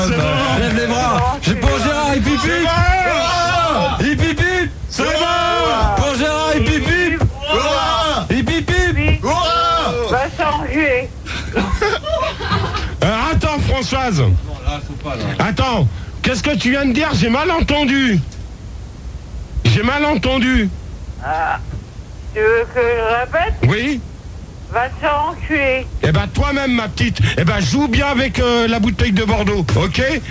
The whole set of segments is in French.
Lève les bras. J'ai pour Gérard, hip hip hip. Hip hip hip. C'est bon. Pour Gérard, hip hip hip. Hip hip hip. Va s'enculer. Attends, Françoise. Attends, qu'est-ce que tu viens de dire? J'ai mal entendu. J'ai mal entendu. Ah. Tu veux que je répète? Oui. Va te faire enculer. Eh ben toi-même, ma petite. Eh ben joue bien avec la bouteille de Bordeaux, ok? Ouais.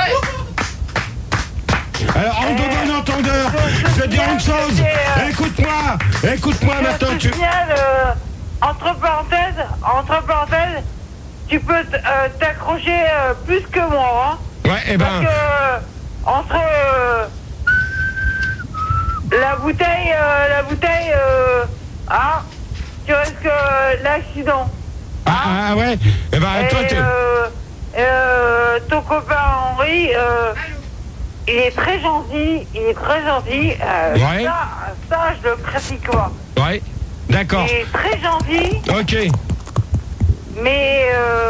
Alors en de bon entendeur, je vais dire une chose. Écoute-moi maintenant. Je te signale, entre parenthèses, tu peux t'accrocher plus que moi, hein. Ouais, eh ben. Parce que entre la bouteille, hein, tu risques l'accident. Ah ouais. Eh ben Et toi, ton copain Henri, il est très gentil. Ouais. Ça, je le critique pas. Ouais. D'accord. Il est très gentil, Ok. mais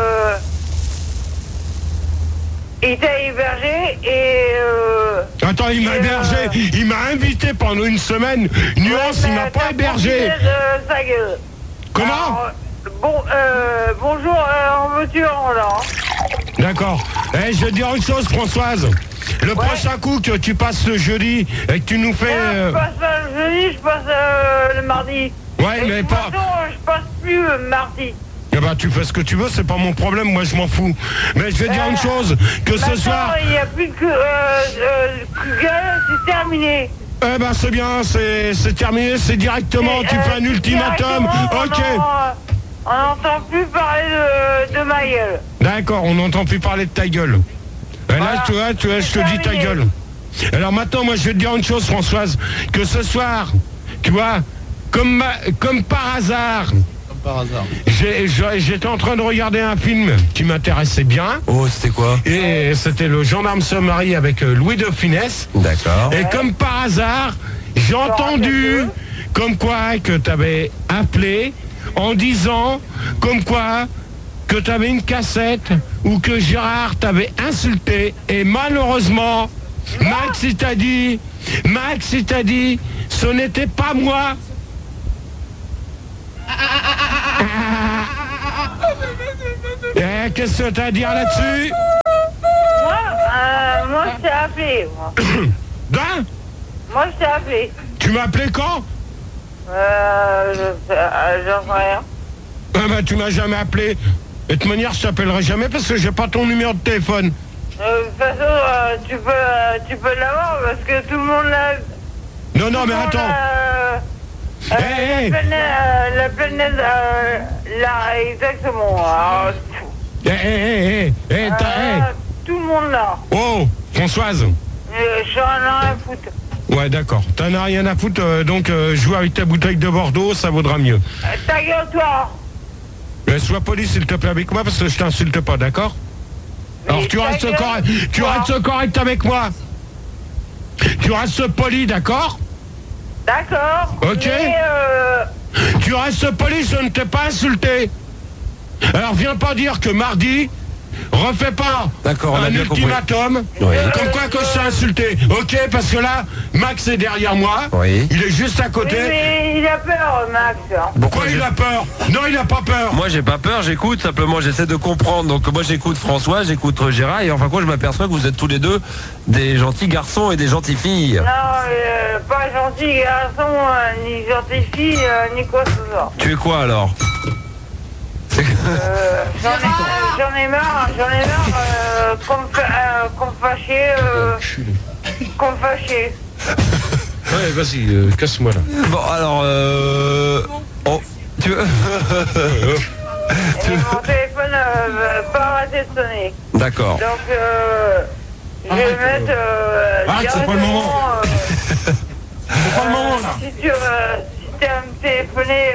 il t'a hébergé et Attends, il m'a hébergé. Il m'a invité pendant une semaine. Nuance, il m'a pas hébergé. Sa gueule. Comment? Alors, bonjour, en veux-tu en là? D'accord. Eh, je vais te dire une chose, Françoise. Le prochain coup que tu passes le jeudi et que tu nous fais... Je passe pas le jeudi, je passe le mardi. Ouais, Et mais de toute pas... façon, je passe plus le mardi. Eh ben, tu fais ce que tu veux, c'est pas mon problème, moi je m'en fous. Mais je vais dire une chose, que ce Maintenant, soir... il n'y a plus de gueule, c'est terminé. Eh ben, c'est bien, c'est terminé, c'est directement, tu fais un ultimatum. Ok. On n'entend plus parler de ma gueule. D'accord, on n'entend plus parler de ta gueule. Et là, tu vois, je te dis ta gueule. Alors maintenant, moi, je vais te dire une chose, Françoise, que ce soir, tu vois, comme par hasard, j'étais en train de regarder un film qui m'intéressait bien. Oh, c'était quoi? Et c'était Le Gendarme se marie avec Louis de Funès. D'accord. Et comme par hasard, j'ai entendu comme quoi que tu avais appelé en disant comme quoi que tu avais une cassette ou que Gérard t'avait insulté. Et malheureusement, Max, il t'a dit, ce n'était pas moi. Qu'est-ce que tu as à dire là-dessus? Moi, je t'ai appelé, moi. Ben? Moi, je t'ai appelé. Tu m'as appelé quand? J'en sais rien. Ah bah, tu m'as jamais appelé. Et de toute manière, je t'appellerai jamais parce que j'ai pas ton numéro de téléphone. De toute façon, tu peux l'avoir parce que tout le monde l'a... Non, mais attends. La planète, là, exactement. Alors, tout le monde là. Oh, Françoise. J'en ai rien à foutre. Ouais, d'accord. T'en as rien à foutre, donc joue avec ta bouteille de Bordeaux, ça vaudra mieux. Ta gueule, toi. Sois poli, s'il te plaît, avec moi, parce que je t'insulte pas, d'accord? Alors tu restes correct avec moi. Tu restes poli, d'accord? D'accord. Ok. Mais, Tu restes poli, je ne t'ai pas insulté. Alors viens pas dire que mardi, refais pas un ultimatum, comme quoi que je t'ai insulté. Ok, parce que là, Max est derrière moi, il est juste à côté. mais il a peur, Max. Pourquoi il a peur? Non, il a pas peur. Moi j'ai pas peur, j'écoute, simplement j'essaie de comprendre. Donc moi j'écoute François, j'écoute Gérard, et en fin de compte je m'aperçois que vous êtes tous les deux des gentils garçons et des gentilles filles. Non, pas gentil garçon, ni gentil fille, ni quoi que ce soit. Tu es quoi alors? J'en ai marre, qu'on fâché. Ouais, vas-y, casse-moi là. Bon alors, oh, tu veux... Et mon téléphone va pas arrêter de sonner. D'accord. Donc, je vais mettre c'est pas le moment. C'est pas le moment là. Si t'es à me téléphoner,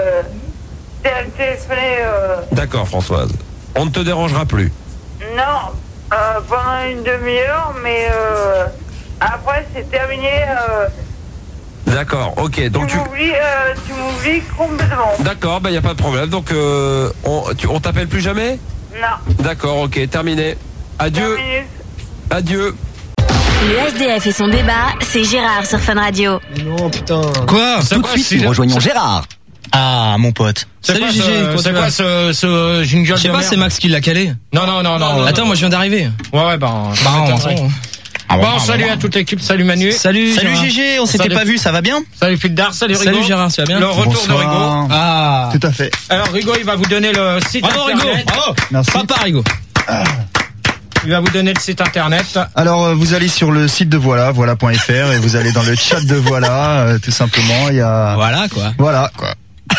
D'accord Françoise. On ne te dérangera plus. Non, pendant une demi-heure, mais après c'est terminé. D'accord, ok. Donc tu m'oublies complètement. D'accord, bah y a pas de problème. Donc on t'appelle plus jamais? Non. D'accord, ok, terminé. Adieu. Adieu. Le SDF et son débat, c'est Gérard sur Fun Radio. Non, putain. Quoi? Tout de suite, nous rejoignons Gérard. Ah, mon pote. Salut Gégé, c'est quoi ce jingle? Je sais pas, c'est Max qui l'a calé. Non. Attends, moi je viens d'arriver. Ouais, bon, salut à toute l'équipe, salut Manu. Salut Gégé, on s'était pas vu, ça va bien? Salut Fildar, salut Rigo. Salut Gérard, ça va bien? Le retour de Rigo. Ah. Tout à fait. Alors Rigo, il va vous donner le site Bravo internet. Rigo, bravo. Merci. Papa Rigo. Il va vous donner le site internet. Alors, vous allez sur le site de voilà.fr et vous allez dans le chat de Voilà, tout simplement. Il y a... Voilà quoi. Voilà, quoi.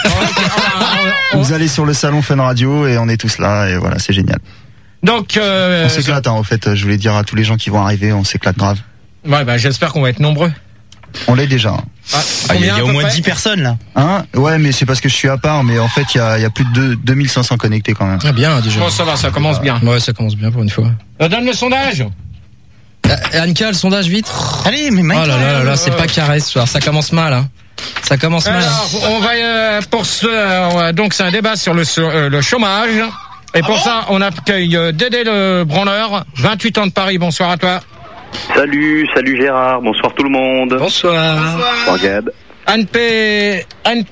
Vous allez sur le salon Fun Radio et on est tous là et voilà, c'est génial. Donc, on s'éclate, en fait, je voulais dire à tous les gens qui vont arriver, on s'éclate grave. Ouais, j'espère qu'on va être nombreux. On l'est déjà. Il y a au moins 10 personnes là. Hein? Ouais, mais c'est parce que je suis à part, mais en fait, il y a plus de 2500 connectés quand même. Ah bien, déjà. Bon, ça va, ça commence bien. Ouais, ça commence bien pour une fois. Donne le sondage. Annika, le sondage vite. Allez, mais Mike. Oh là, c'est pas carré ce soir, ça commence mal, hein. Ça commence mal. Alors, on va pour ce donc c'est un débat sur le chômage. Et pour ça, on accueille Dédé le branleur, 28 ans de Paris. Bonsoir à toi. Salut Gérard, bonsoir tout le monde. Bonsoir. Bonsoir Gab. NPE.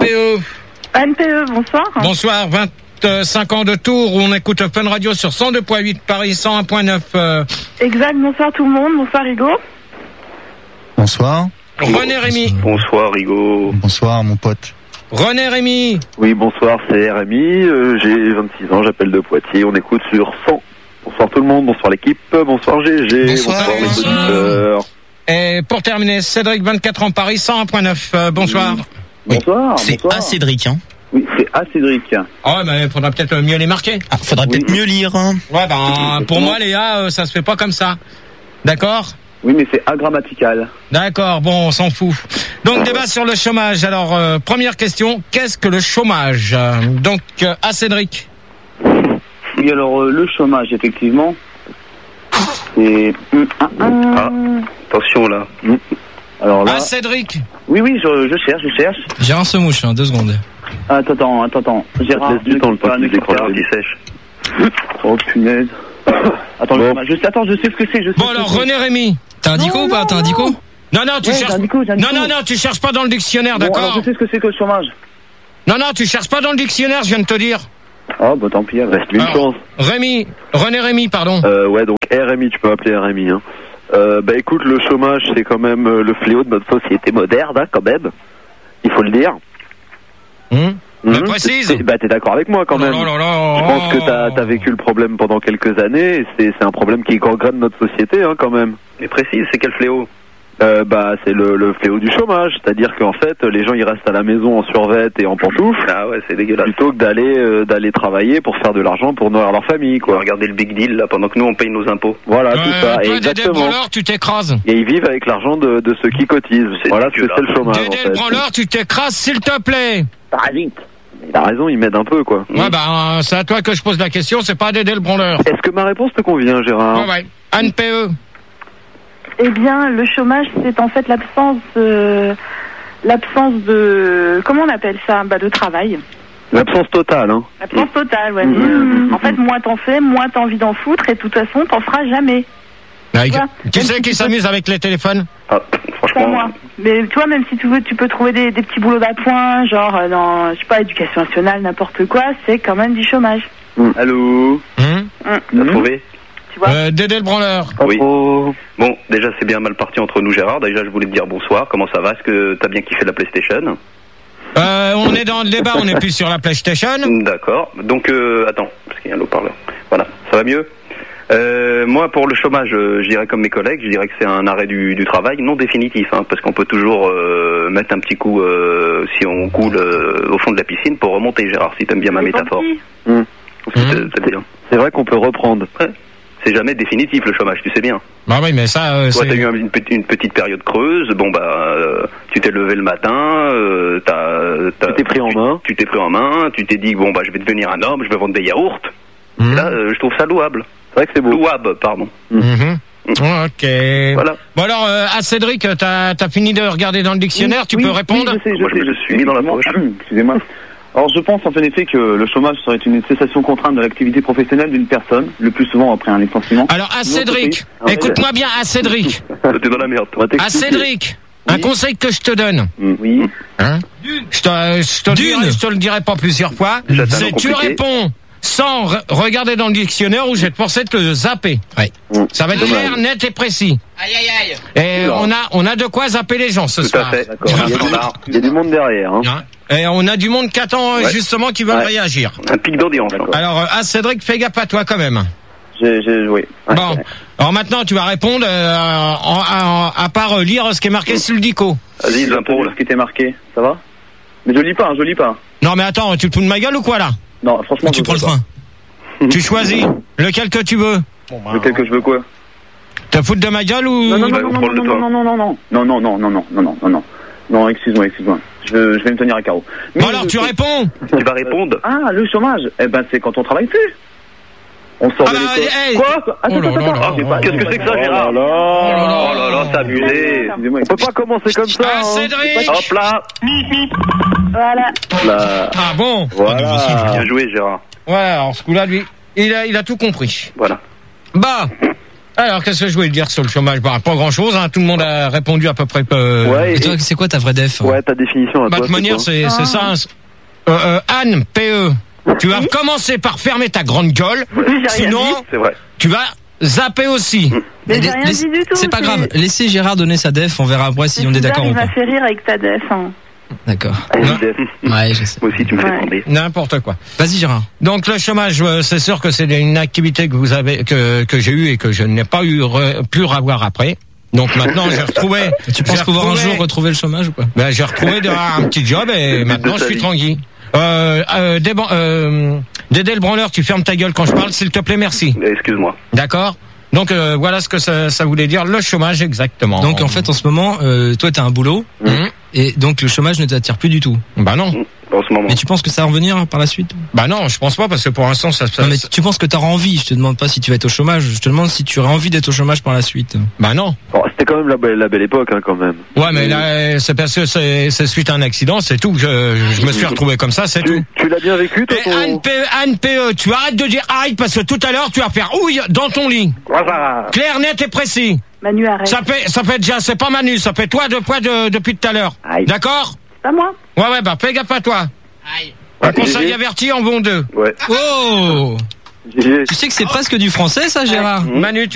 NPE, bonsoir. Bonsoir, 25 ans de Tours où on écoute Fun Radio sur 102.8 Paris, 101.9. Exact, bonsoir tout le monde, bonsoir Rigo. Bonsoir. René Rémy. Bonsoir Rigo. Bonsoir, mon pote. René Rémy. Oui, bonsoir, c'est Rémi, j'ai 26 ans, j'appelle de Poitiers, on écoute sur 100. Bonsoir tout le monde, bonsoir l'équipe, bonsoir GG, bonsoir les auditeurs. Et pour terminer, Cédric, 24 ans Paris, 101.9. Bonsoir. Bonsoir. C'est bonsoir. à Cédric, hein. Oui, c'est à Cédric. Ah ouais, mais faudra peut-être mieux les marquer. Ah, faudrait peut-être mieux lire, hein. Ouais, pour moi, Léa, ça se fait pas comme ça. D'accord? Oui, mais c'est agrammatical. D'accord, bon, on s'en fout. Donc, débat sur le chômage. Alors, première question, qu'est-ce que le chômage? Donc, à Cédric. Oui, alors, le chômage, effectivement, c'est... attention là. Alors là... À Cédric. Oui, je cherche. Gérard se mouche, 2 secondes. Attends. Gérard, laisse du temps le temps qu'il décroche qui sèche. Oh, punaise. Attends, Bon. je sais ce que c'est. Bon, alors, René Rémy. T'as un dico ou pas? T'as un dico? Non, tu Ouais, cherches. j'ai un dico. Non, tu cherches pas dans le dictionnaire, Bon, alors, d'accord? je sais ce que c'est que le chômage. Non, tu cherches pas dans le dictionnaire, je viens de te dire. Oh, bah tant pis, reste Une Alors, chance. René Rémy, pardon. Ouais, donc RMI, tu peux appeler RMI. Hein. Bah écoute, le chômage, c'est quand même le fléau de notre société moderne, hein, quand même. Il faut le dire. Mais précise. Bah t'es d'accord avec moi quand même. Non. Je pense que t'as vécu le problème pendant quelques années, et c'est un problème qui gangrène notre société, hein, quand même. Mais précise, c'est quel fléau? Bah c'est le fléau du chômage, c'est-à-dire qu'en fait les gens ils restent à la maison en survette et en pantoufles. Ah ouais, c'est dégueulasse. Plutôt que d'aller travailler pour faire de l'argent pour nourrir leur famille, quoi. Regardez le big deal là pendant que nous on paye nos impôts. Voilà, tout ça, Toi, Dédé le exactement. branleur, tu t'écrases. Et ils vivent avec l'argent de ceux qui cotisent. Voilà, c'est le chômage en Dédé fait. le branleur, tu t'écrases, s'il te plaît. Parasite. Il a raison, il m'aide un peu, quoi. Ouais, c'est à toi que je pose la question, c'est pas à Dédé le branleur. Est-ce que ma réponse te convient, Gérard? Ouais. NPE. Eh bien, le chômage, c'est en fait l'absence de... Comment on appelle ça? De travail. L'absence totale, hein. L'absence totale, ouais. En fait, moins t'en fais, moins t'as envie d'en foutre, et de toute façon, t'en feras jamais. Qui c'est qui s'amuse avec les téléphones? Ah, Pas franchement. moi. Mais tu vois, même si tu veux, tu peux trouver des petits boulots d'appoint, genre dans, je sais pas, éducation nationale, n'importe quoi, c'est quand même du chômage. Allô? T'as trouvé? Tu vois? Dédé le branleur. Oui. Bon, déjà c'est bien mal parti entre nous Gérard. Déjà je voulais te dire bonsoir, comment ça va? Est-ce que t'as bien kiffé la PlayStation? On est dans le débat, on n'est plus sur la PlayStation. D'accord. Donc attends, parce qu'il y a un haut-parleur. Voilà, ça va mieux? Moi pour le chômage, je dirais comme mes collègues, je dirais que c'est un arrêt du travail non définitif, hein, parce qu'on peut toujours mettre un petit coup si on coule au fond de la piscine pour remonter, Gérard, si t'aimes bien ma métaphore. C'est bien. C'est vrai qu'on peut reprendre. Ouais. C'est jamais définitif le chômage, tu sais bien. Bah oui, mais ça, Toi, t'as eu une petite période creuse. Bon tu t'es levé le matin, Tu t'es pris en main. Tu t'es pris en main. Tu t'es dit je vais devenir un homme, je vais vendre des yaourts. Et là, je trouve ça louable. C'est vrai que c'est beau. Louable, pardon. Ok. Voilà. Bon alors, à Cédric, t'as fini de regarder dans le dictionnaire, tu peux répondre? Moi, je me suis mis dans la poche. Excusez-moi. Alors je pense en effet que le chômage serait une cessation contrainte de l'activité professionnelle d'une personne, le plus souvent après un licenciement. Alors à Cédric, écoute-moi bien, à Cédric. T'es dans la merde, toi. À Cédric, un conseil que je te donne. Oui. Hein, je te le dirai pas plusieurs fois. C'est tu réponds sans regarder dans le dictionnaire ou je vais te forcer de te zapper. Ouais. Ça va être clair, net et précis. Aïe aïe aïe. Et on a de quoi zapper les gens ce Tout soir. à fait. Il y a du monde derrière. Hein. Et on a du monde qui attend justement qui veut réagir. Un pic d'audience. Alors à Cédric, fais gaffe à toi quand même. J'ai joué. Ouais. Bon, alors maintenant tu vas répondre à part lire ce qui est marqué sur le dico. Vas-y, J'ai entendu ce qui était marqué, ça va? Mais je lis pas. Non mais attends, tu te fous de ma gueule ou quoi là? Non, franchement. Tu prends le train. Tu choisis lequel que tu veux. Lequel que je veux quoi? Te foutre de ma gueule ou... Non, excuse-moi. Je vais me tenir à carreau. Bon alors tu réponds. Tu vas répondre. Ah, le chômage. Eh ben, c'est quand on travaille plus. On sort de l'école. Quoi? Attends. Qu'est-ce que c'est que ça, Gérard? Oh là là, c'est abusé. On peut pas commencer comme ça. Ah, Cédric. Hop là. Voilà. Ah bon. Voilà. Bien joué, Gérard. Ouais, alors ce coup-là, lui, il a tout compris. Voilà. Bah, alors qu'est-ce que je voulais dire sur le chômage? Bah, pas grand-chose, hein. Tout le monde a répondu à peu près. Ouais. Et toi, c'est quoi ta vraie def? Ouais, ta définition. Bah, de toute manière, c'est ça. Anne, PE. Tu vas commencer par fermer ta grande gueule, sinon C'est vrai. tu vas zapper aussi. Mais j'ai rien dit du tout. C'est pas grave, laissez Gérard donner sa def, on verra après si on est d'accord ou Il pas. m'a fait rire avec ta def. Hein. D'accord. Ouais, je sais. Moi aussi, tu me fais tomber. N'importe quoi. Vas-y Gérard. Donc le chômage, c'est sûr que c'est une activité que vous avez, que j'ai eue et que je n'ai pas pu revoir après. Donc maintenant j'ai retrouvé. Tu penses pouvoir un jour retrouver le chômage ou pas? Ben j'ai retrouvé un petit job et maintenant je suis tranquille. Dédé le branleur, tu fermes ta gueule quand je parle, s'il te plaît, merci. Excuse-moi. D'accord. Donc voilà ce que ça voulait dire, le chômage exactement. Donc en fait en ce moment, toi t'as un boulot et donc le chômage ne t'attire plus du tout. Bah non. En ce moment. Mais tu penses que ça va revenir par la suite? Bah non, je pense pas parce que pour l'instant ça se passe. Non mais tu penses que t'auras envie? Je te demande pas si tu vas être au chômage, je te demande si tu auras envie d'être au chômage par la suite. Bah non. Oh, c'était quand même la belle époque, hein, quand même. Ouais, mais là c'est parce que c'est suite à un accident, c'est tout. Je me suis retrouvé comme ça, c'est tout. Tu l'as bien vécu, toi? Anne PE, tu arrêtes de dire arrête parce que tout à l'heure tu vas faire ouille dans ton lit. Clair, net et précis. Manu, arrête. Ça fait déjà, c'est pas Manu, ça fait toi depuis tout à l'heure. D'accord? Pas moi. Ouais, bah fais gaffe à toi. Aïe. Un conseil averti en bon deux. Ouais. Oh! Tu sais que c'est presque du français ça Gérard? Manu,